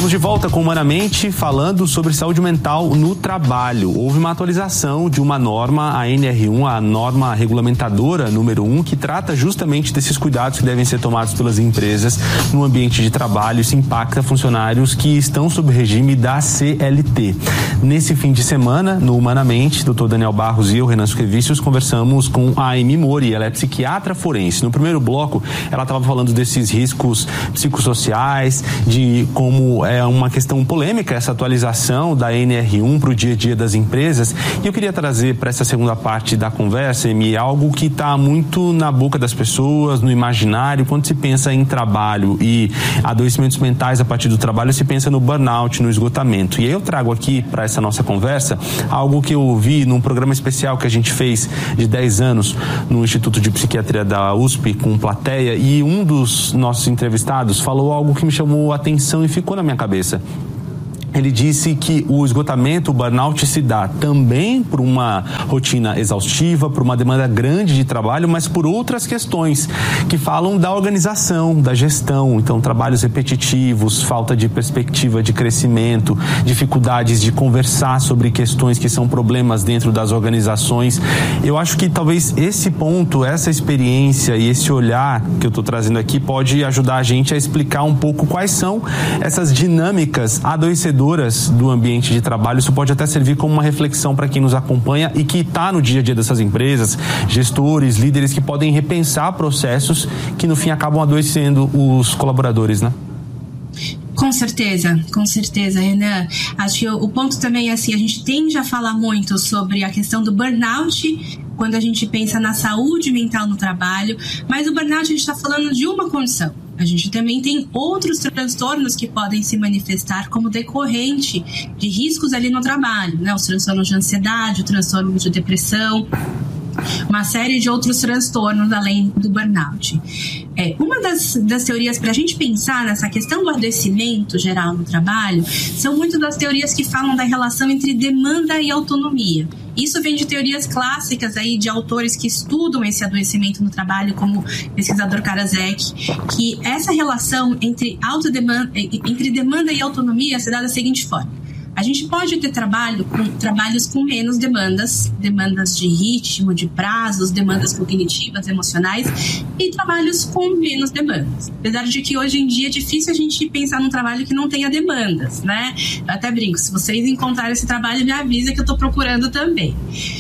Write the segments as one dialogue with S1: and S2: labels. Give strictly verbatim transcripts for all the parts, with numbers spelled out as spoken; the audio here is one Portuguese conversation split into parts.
S1: Estamos de volta com Humanamente, falando sobre saúde mental no trabalho. Houve uma atualização de uma norma, a N R um, a norma regulamentadora número um, que trata justamente desses cuidados que devem ser tomados pelas empresas no ambiente de trabalho. Isso impacta funcionários que estão sob regime da C L T. Nesse fim de semana, no Humanamente, doutor Daniel Barros e eu, Renan Suquevicius, conversamos com a Amy Mori, ela é psiquiatra forense. No primeiro bloco, ela estava falando desses riscos psicossociais, de como é uma questão polêmica essa atualização da N R um para o dia a dia das empresas. E eu queria trazer para essa segunda parte da conversa, Amy, algo que está muito na boca das pessoas, no imaginário. Quando se pensa em trabalho e adoecimentos mentais a partir do trabalho, se pensa no burnout, no esgotamento. E aí eu trago aqui para essa nossa conversa algo que eu ouvi num programa especial que a gente fez de dez anos no Instituto de Psiquiatria da U S P com plateia, e um dos nossos entrevistados falou algo que me chamou a atenção e ficou na minha cabeça. Ele disse que o esgotamento, o burnout, se dá também por uma rotina exaustiva, por uma demanda grande de trabalho, mas por outras questões que falam da organização, da gestão. Então, trabalhos repetitivos, falta de perspectiva de crescimento, dificuldades de conversar sobre questões que são problemas dentro das organizações. Eu acho que talvez esse ponto, essa experiência e esse olhar que eu estou trazendo aqui pode ajudar a gente a explicar um pouco quais são essas dinâmicas adoecedoras do ambiente de trabalho. Isso pode até servir como uma reflexão para quem nos acompanha e que está no dia a dia dessas empresas, gestores, líderes que podem repensar processos que no fim acabam adoecendo os colaboradores, né?
S2: Com certeza, com certeza, Renan. Acho que o, o ponto também é assim, a gente tende a falar muito sobre a questão do burnout quando a gente pensa na saúde mental no trabalho, mas o burnout a gente está falando de uma condição. A gente também tem outros transtornos que podem se manifestar como decorrente de riscos ali no trabalho, né? Os transtornos de ansiedade, o transtorno de depressão, uma série de outros transtornos além do burnout. É, uma das, das teorias para a gente pensar nessa questão do adoecimento geral no trabalho são muito das teorias que falam da relação entre demanda e autonomia. Isso vem de teorias clássicas aí de autores que estudam esse adoecimento no trabalho, como o pesquisador Karasek, que essa relação entre, autodemanda, entre demanda e autonomia se dá da seguinte forma. A gente pode ter trabalho com, trabalhos com menos demandas, demandas de ritmo, de prazos, demandas cognitivas, emocionais, e trabalhos com menos demandas. Apesar de que hoje em dia é difícil a gente pensar num trabalho que não tenha demandas, né? Eu até brinco, se vocês encontrarem esse trabalho, me avisa que eu estou procurando também.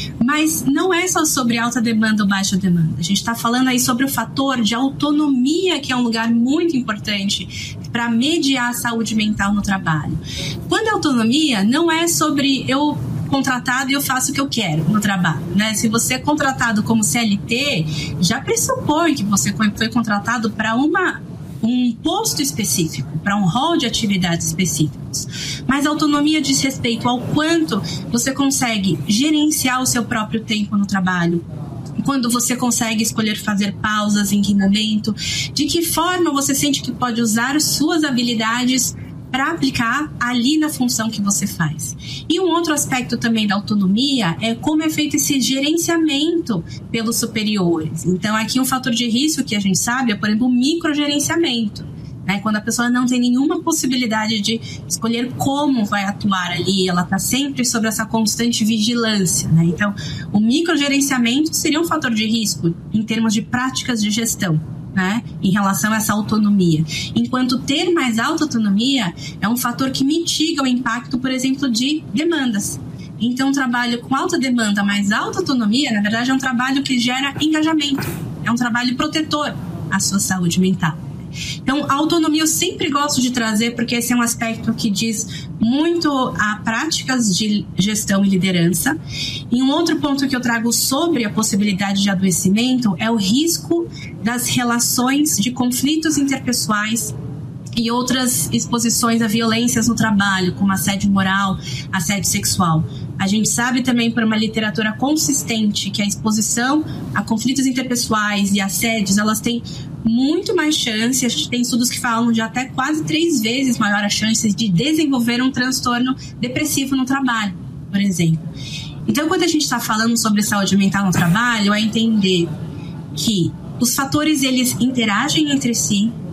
S2: Mas não é só sobre alta demanda ou baixa demanda. A gente está falando aí sobre o fator de autonomia, que é um lugar muito importante para mediar a saúde mental no trabalho. Quando a autonomia não é sobre eu contratado e eu faço o que eu quero no trabalho, né? Se você é contratado como C L T, já pressupõe que você foi contratado para uma um posto específico, para um rol de atividades específicas. Mas a autonomia diz respeito ao quanto você consegue gerenciar o seu próprio tempo no trabalho, quando você consegue escolher fazer pausas, em que momento, de que forma você sente que pode usar as suas habilidades para aplicar ali na função que você faz. E um outro aspecto também da autonomia é como é feito esse gerenciamento pelos superiores. Então, aqui um fator de risco que a gente sabe é, por exemplo, o microgerenciamento, né? Quando a pessoa não tem nenhuma possibilidade de escolher como vai atuar ali, ela está sempre sob essa constante vigilância, né? Então, o microgerenciamento seria um fator de risco em termos de práticas de gestão, né, em relação a essa autonomia. Enquanto ter mais alta autonomia é um fator que mitiga o impacto, por exemplo, de demandas. Então, um trabalho com alta demanda, mais alta autonomia, na verdade, é um trabalho que gera engajamento. É um trabalho protetor à sua saúde mental. Então, a autonomia eu sempre gosto de trazer porque esse é um aspecto que diz muito a práticas de gestão e liderança. E um outro ponto que eu trago sobre a possibilidade de adoecimento é o risco das relações de conflitos interpessoais e outras exposições a violências no trabalho, como assédio moral, assédio sexual. A gente sabe também por uma literatura consistente que a exposição a conflitos interpessoais e assédios, elas têm muito mais chance, a gente tem estudos que falam de até quase três vezes maior a chance de desenvolver um transtorno depressivo no trabalho, por exemplo. Então, quando a gente está falando sobre saúde mental no trabalho, é entender que os fatores, eles interagem entre si,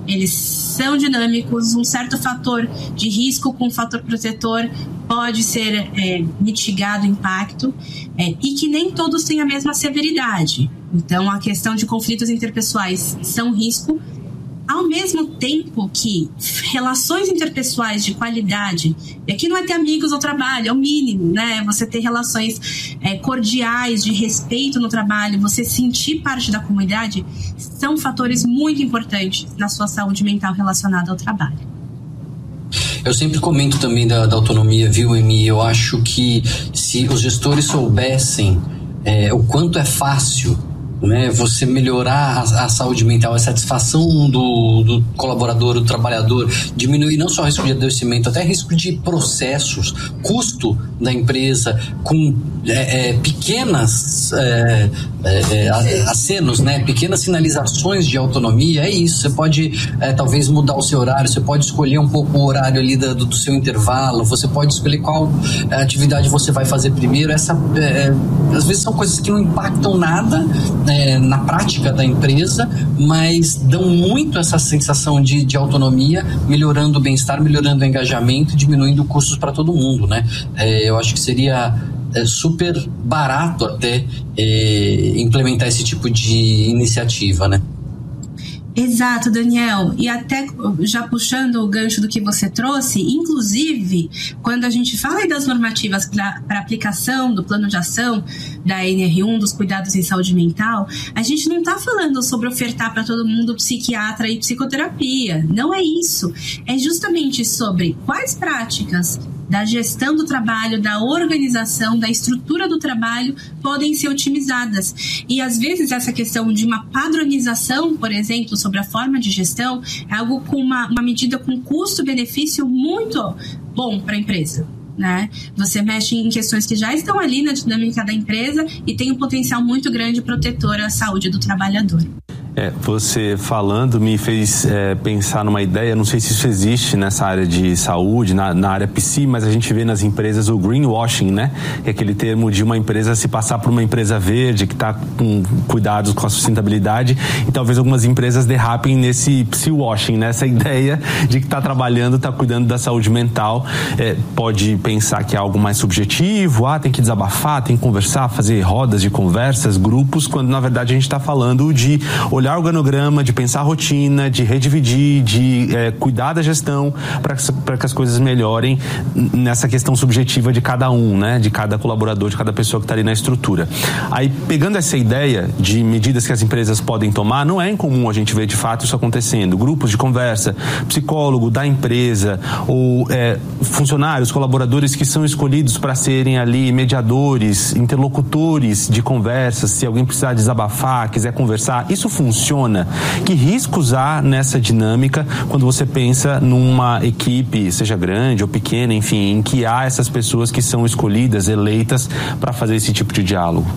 S2: eles são dinâmicos, um certo fator de risco com um fator protetor pode ser é, mitigado o impacto, é, e que nem todos têm a mesma severidade. Então, a questão de conflitos interpessoais são risco, ao mesmo tempo que relações interpessoais de qualidade, e aqui não é ter amigos ao trabalho, é o mínimo, né? Você ter relações é, cordiais, de respeito no trabalho, você sentir parte da comunidade, são fatores muito importantes na sua saúde mental relacionada ao trabalho.
S3: Eu sempre comento também da, da autonomia, viu, Emi? Eu acho que se os gestores soubessem é, o quanto é fácil, né, você melhorar a, a saúde mental, a satisfação do, do colaborador, do trabalhador, diminuir não só o risco de adoecimento, até risco de processos, custo da empresa, com é, é, pequenas é, é, acenos, né, pequenas sinalizações de autonomia. É isso, você pode é, talvez mudar o seu horário, você pode escolher um pouco o horário ali do, do seu intervalo, você pode escolher qual atividade você vai fazer primeiro. Essa, é, às vezes são coisas que não impactam nada É, na prática da empresa, mas dão muito essa sensação de, de autonomia, melhorando o bem-estar, melhorando o engajamento e diminuindo custos para todo mundo, né? É, eu acho que seria é, super barato até é, implementar esse tipo de iniciativa, né?
S2: Exato, Daniel. E até já puxando o gancho do que você trouxe, inclusive, quando a gente fala das normativas para aplicação do plano de ação da N R um, dos cuidados em saúde mental, a gente não está falando sobre ofertar para todo mundo psiquiatra e psicoterapia. Não é isso. É justamente sobre quais práticas da gestão do trabalho, da organização, da estrutura do trabalho podem ser otimizadas. E às vezes essa questão de uma padronização, por exemplo, sobre a forma de gestão, é algo com uma, uma medida com custo-benefício muito bom para a empresa, né? Você mexe em questões que já estão ali na dinâmica da empresa e tem um potencial muito grande protetor à saúde do trabalhador.
S1: É, você falando me fez é, pensar numa ideia, não sei se isso existe nessa área de saúde, na, na área psi, mas a gente vê nas empresas o greenwashing, né? É aquele termo de uma empresa se passar por uma empresa verde, que está com cuidados com a sustentabilidade, e talvez algumas empresas derrapem nesse psi-washing, né? Essa ideia de que está trabalhando, está cuidando da saúde mental. É, pode pensar que é algo mais subjetivo, ah, tem que desabafar, tem que conversar, fazer rodas de conversas, grupos, quando na verdade a gente está falando de olhar olhar o organograma, de pensar a rotina, de redividir, de é, cuidar da gestão para que as coisas melhorem nessa questão subjetiva de cada um, né? De cada colaborador, de cada pessoa que está ali na estrutura. Aí, pegando essa ideia de medidas que as empresas podem tomar, não é incomum a gente ver de fato isso acontecendo. Grupos de conversa, psicólogo da empresa ou é, funcionários, colaboradores que são escolhidos para serem ali mediadores, interlocutores de conversas, se alguém precisar desabafar, quiser conversar, isso funciona. Funciona. Que riscos há nessa dinâmica quando você pensa numa equipe, seja grande ou pequena, enfim, em que há essas pessoas que são escolhidas, eleitas para fazer esse tipo de diálogo?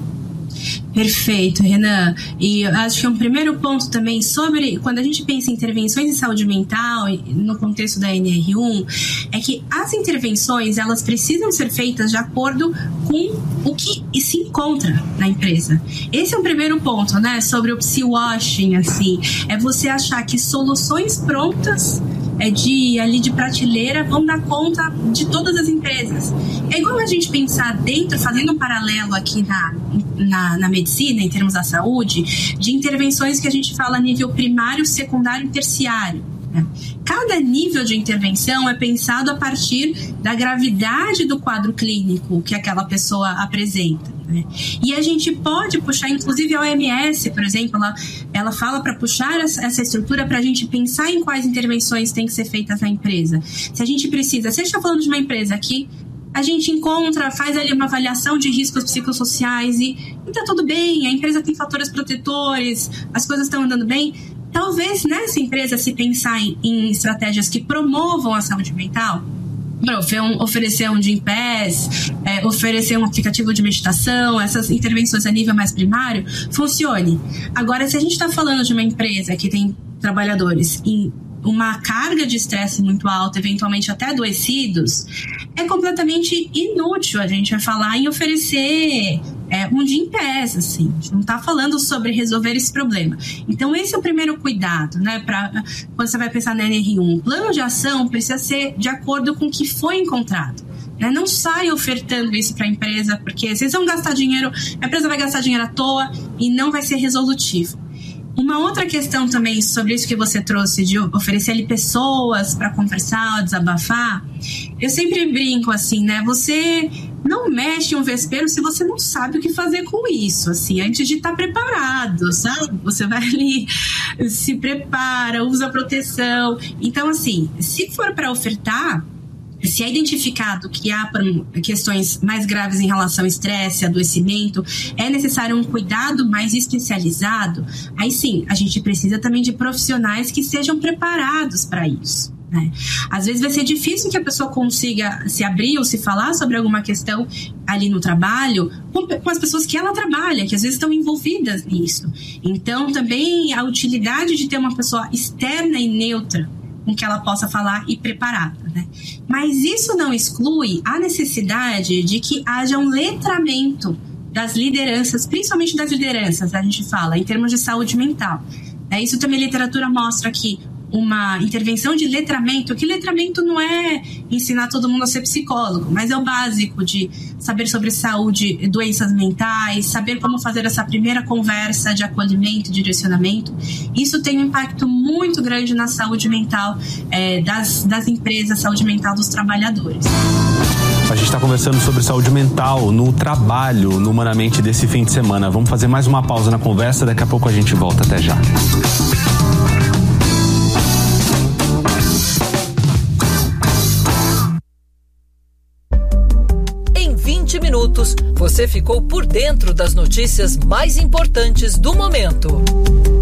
S2: Perfeito, Renan. E eu acho que um primeiro ponto também sobre, quando a gente pensa em intervenções em saúde mental, no contexto da N R um, é que as intervenções, elas precisam ser feitas de acordo com o que se encontra na empresa. Esse é o primeiro ponto, né? Sobre o psi-washing, assim, é você achar que soluções prontas é de, ali de prateleira vão dar conta de todas as empresas. É igual a gente pensar dentro, fazendo um paralelo aqui na, na, na medicina, em termos da saúde, de intervenções que a gente fala a nível primário, secundário e terciário. Né? Cada nível de intervenção é pensado a partir da gravidade do quadro clínico que aquela pessoa apresenta. Né? E a gente pode puxar, inclusive a O M S, por exemplo, ela, ela fala para puxar essa estrutura para a gente pensar em quais intervenções têm que ser feitas na empresa. Se a gente precisa, se a gente está falando de uma empresa aqui, a gente encontra, faz ali uma avaliação de riscos psicossociais e está tudo bem, a empresa tem fatores protetores, as coisas estão andando bem. Talvez nessa empresa se pensar em, em estratégias que promovam a saúde mental, oferecer um Gym Pass, é, oferecer um aplicativo de meditação, essas intervenções a nível mais primário, funcione. Agora, se a gente está falando de uma empresa que tem trabalhadores em uma carga de estresse muito alta, eventualmente até adoecidos, é completamente inútil a gente vai falar em oferecer é, um dia em pés, assim. A gente não está falando sobre resolver esse problema. Então, esse é o primeiro cuidado, né? Pra, quando você vai pensar na N R um, o plano de ação precisa ser de acordo com o que foi encontrado. Né? Não sai ofertando isso para a empresa, porque vocês vão gastar dinheiro, a empresa vai gastar dinheiro à toa e não vai ser resolutivo. Uma outra questão também sobre isso que você trouxe, de oferecer ali pessoas para conversar, desabafar, eu sempre brinco assim, né? Você não mexe um vespeiro se você não sabe o que fazer com isso, assim, antes de estar preparado, sabe? Você vai ali, se prepara, usa proteção. Então, assim, se for para ofertar, se é identificado que há questões mais graves em relação ao estresse, adoecimento, é necessário um cuidado mais especializado, aí sim, a gente precisa também de profissionais que sejam preparados para isso. Né? Às vezes vai ser difícil que a pessoa consiga se abrir ou se falar sobre alguma questão ali no trabalho com, com as pessoas que ela trabalha, que às vezes estão envolvidas nisso. Então, também a utilidade de ter uma pessoa externa e neutra com que ela possa falar e preparada, né? Mas isso não exclui a necessidade de que haja um letramento das lideranças, principalmente das lideranças, a gente fala, em termos de saúde mental. É, isso também a literatura mostra que uma intervenção de letramento, que letramento não é ensinar todo mundo a ser psicólogo, mas é o básico de saber sobre saúde, doenças mentais, saber como fazer essa primeira conversa de acolhimento, de direcionamento. Isso tem um impacto muito grande na saúde mental é, das, das empresas, saúde mental dos trabalhadores.
S1: A gente está conversando sobre saúde mental no trabalho, no Humanamente desse fim de semana. Vamos fazer mais uma pausa na conversa, daqui a pouco a gente volta. Até já.
S4: Minutos, você ficou por dentro das notícias mais importantes do momento.